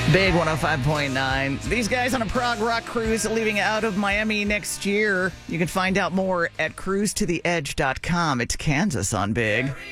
Big 105.9. These guys on a prog rock cruise leaving out of Miami next year. You can find out more at cruisetotheedge.com. It's Kansas on Big.